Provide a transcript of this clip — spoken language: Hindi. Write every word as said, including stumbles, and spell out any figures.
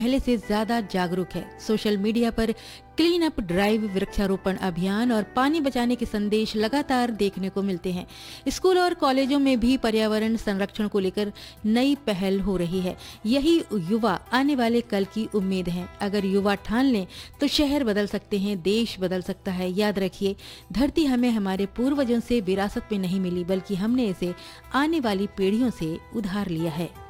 पहले से ज्यादा जागरूक है। सोशल मीडिया पर क्लीन अप ड्राइव, वृक्षारोपण अभियान और पानी बचाने के संदेश लगातार देखने को मिलते हैं। स्कूल और कॉलेजों में भी पर्यावरण संरक्षण को लेकर नई पहल हो रही है। यही युवा आने वाले कल की उम्मीद हैं। अगर युवा ठान लें तो शहर बदल सकते हैं, देश बदल सकता है। याद रखिए, धरती हमें हमारे पूर्वजों से विरासत में नहीं मिली, बल्कि हमने इसे आने वाली पीढ़ियों से उधार लिया है।